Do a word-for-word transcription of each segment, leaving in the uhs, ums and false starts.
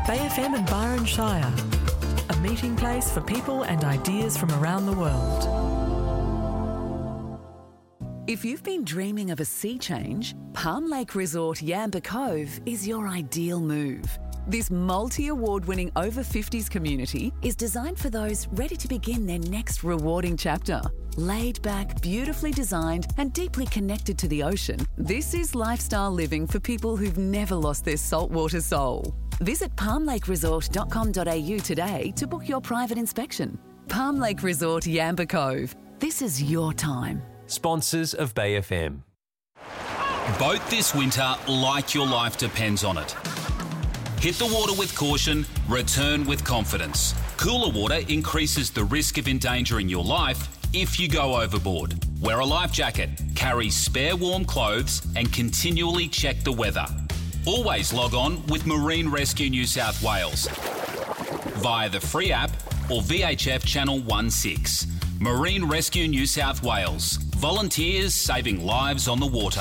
Bay F M and Byron Shire, a meeting place for people and ideas from around the world. If you've been dreaming of a sea change, Palm Lake Resort Yamba Cove is your ideal move. This multi-award-winning over fifties community is designed for those ready to begin their next rewarding chapter. Laid back, beautifully designed and deeply connected to the ocean, this is lifestyle living for people who've never lost their saltwater soul. Visit palm lake resort dot com dot a u today to book your private inspection. Palm Lake Resort Yamba Cove. This is your time. Sponsors of Bay F M. Boat this winter like your life depends on it. Hit the water with caution, return with confidence. Cooler water increases the risk of endangering your life if you go overboard. Wear a life jacket, carry spare warm clothes and continually check the weather. Always log on with Marine Rescue New South Wales via the free app or V H F Channel sixteen. Marine Rescue New South Wales. Volunteers saving lives on the water.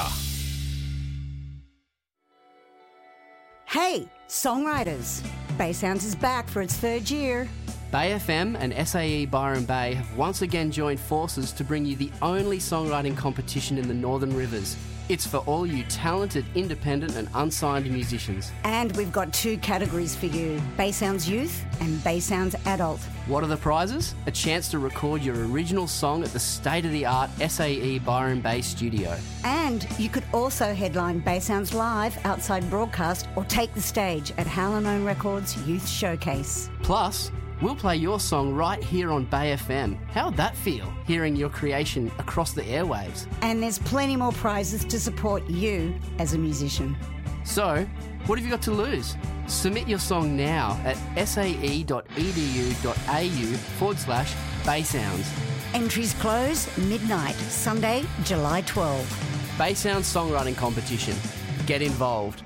Hey, songwriters. Bay Sounds is back for its third year. Bay F M and S A E Byron Bay have once again joined forces to bring you the only songwriting competition in the Northern Rivers. It's for all you talented, independent and unsigned musicians. And we've got two categories for you, Bay Sounds Youth and Bay Sounds Adult. What are the prizes? A chance to record your original song at the state-of-the-art S A E Byron Bay studio. And you could also headline Bay Sounds Live outside broadcast or take the stage at Hallamone Records Youth Showcase. Plus, we'll play your song right here on Bay F M. How'd that feel, hearing your creation across the airwaves? And there's plenty more prizes to support you as a musician. So, what have you got to lose? Submit your song now at sae.edu.au forward slash Bay Sounds. Entries close midnight, Sunday, July twelfth. Bay Sounds Songwriting Competition. Get involved.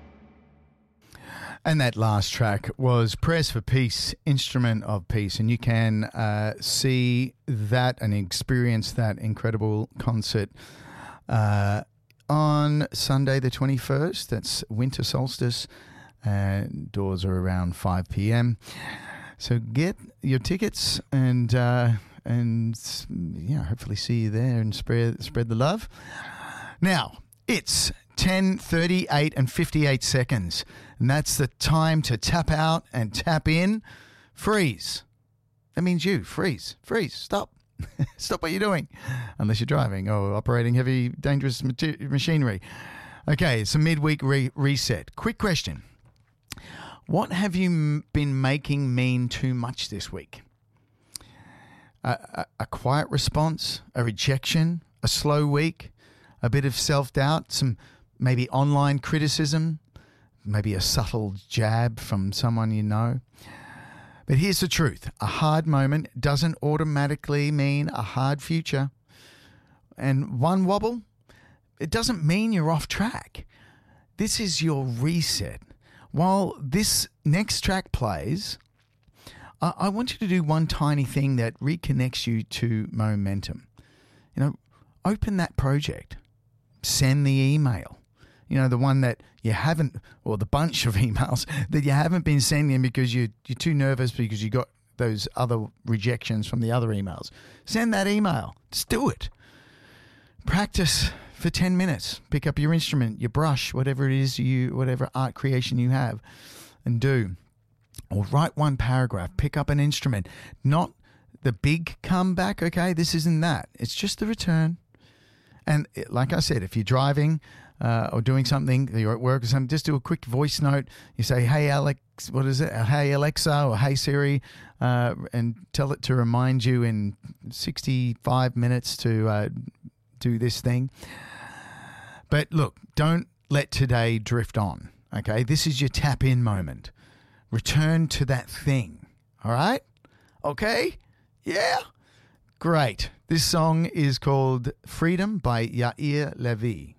And that last track was Prayers for Peace, Instrument of Peace. And you can uh, see that and experience that incredible concert uh, on Sunday the twenty-first. That's winter solstice. Uh, doors are around five p.m. So get your tickets and, uh, and yeah, hopefully see you there and spread, spread the love. Now, it's ten thirty-eight and fifty-eight seconds. And that's the time to tap out and tap in. Freeze. That means you. Freeze. Freeze. Stop. Stop what you're doing. Unless you're driving or operating heavy, dangerous machinery. Okay, it's a midweek re- reset. Quick question. What have you m- been making mean too much this week? A, a, a quiet response? A rejection? A slow week? A bit of self-doubt? Some maybe online criticism? Maybe a subtle jab from someone you know. But here's the truth. A hard moment doesn't automatically mean a hard future. And one wobble, it doesn't mean you're off track. This is your reset. While this next track plays, I, I want you to do one tiny thing that reconnects you to momentum. You know, open that project. Send the email. You know, the one that you haven't, or the bunch of emails that you haven't been sending because you, you're too nervous because you got those other rejections from the other emails. Send that email. Just do it. Practice for ten minutes. Pick up your instrument, your brush, whatever it is, you, whatever art creation you have, and do. Or write one paragraph. Pick up an instrument. Not the big comeback, okay? This isn't that. It's just the return. And like I said, if you're driving uh, or doing something, you're at work or something, just do a quick voice note. You say, hey, Alex, what is it? Hey, Alexa or hey, Siri, uh, and tell it to remind you in sixty-five minutes to uh, do this thing. But look, don't let today drift on, okay? This is your tap-in moment. Return to that thing, all right? Okay? Yeah? Great. This song is called Freedom by Yair Levy.